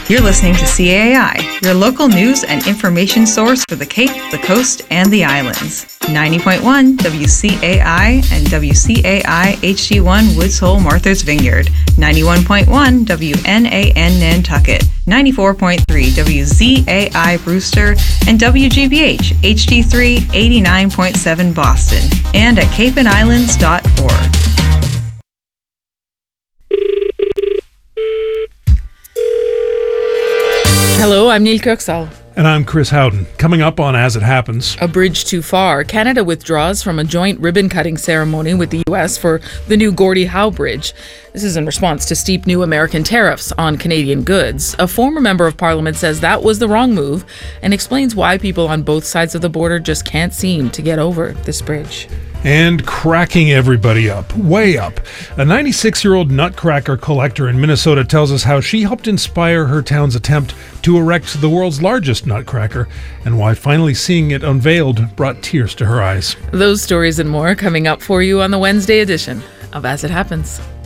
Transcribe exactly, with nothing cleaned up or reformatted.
You're listening to C A I, your local news and information source for the Cape, the Coast, and the Islands. ninety point one W C A I and W C A I H D one Woods Hole Martha's Vineyard, ninety-one point one W N A N Nantucket, ninety-four point three W Z A I Brewster, and W G B H H D three eighty-nine point seven Boston, and at cape and islands dot org. Hello, I'm Neil Kirksall. And I'm Chris Howden. Coming up on As It Happens. A bridge too far. Canada withdraws from a joint ribbon-cutting ceremony with the U S for the new Gordie Howe Bridge. This is in response to steep new American tariffs on Canadian goods. A former member of Parliament says that was the wrong move and explains why people on both sides of the border just can't seem to get over this bridge. And cracking everybody up, way up. A ninety-six-year-old nutcracker collector in Minnesota tells us how she helped inspire her town's attempt to erect the world's largest nutcracker, and why finally seeing it unveiled brought tears to her eyes. Those stories and more coming up for you on the Wednesday edition of As It Happens.